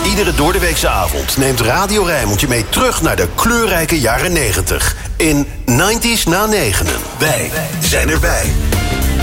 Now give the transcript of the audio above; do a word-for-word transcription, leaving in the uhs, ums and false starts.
Iedere doordeweekse avond neemt Radio Rijnmond je mee terug naar de kleurrijke jaren negentig. In nineties na negenen. Wij zijn erbij.